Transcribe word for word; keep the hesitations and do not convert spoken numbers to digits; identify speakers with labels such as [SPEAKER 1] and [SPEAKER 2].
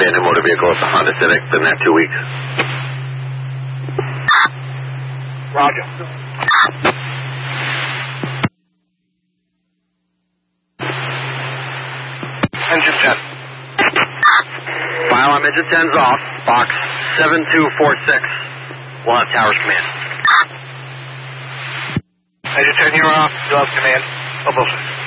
[SPEAKER 1] abandoned motor vehicle. It's a Honda Civic. Been there two weeks.
[SPEAKER 2] Roger. Engine ten.
[SPEAKER 1] File alarm engine ten's off. Box seven two four six. We'll have Towers command.
[SPEAKER 2] Engine ten, you're off. You'll have command. Oh, both.